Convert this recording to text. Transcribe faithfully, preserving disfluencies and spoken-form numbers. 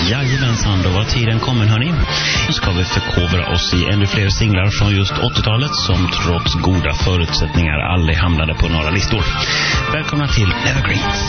Jajamensan, då var tiden kommen hörni. Nu ska vi förkovra oss i ännu fler singlar från just åttiotalet som trots goda förutsättningar aldrig hamnade på några listor. Välkomna till Evergreen.